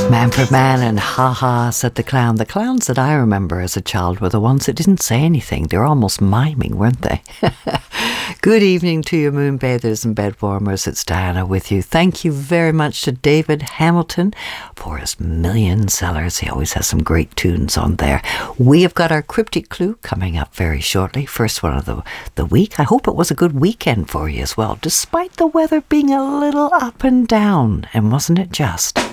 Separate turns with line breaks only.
Man for Man and Ha Ha, said the clown. The clowns that I remember as a child were the ones that didn't say anything. They were almost miming, weren't they? Good evening to you, moonbathers and bedwarmers. It's Diana with you. Thank you very much to David Hamilton for his million sellers. He always has some great tunes on there. We have got our cryptic clue coming up very shortly. First one of the week. I hope it was a good weekend for you as well, despite the weather being a little up and down. And wasn't it just?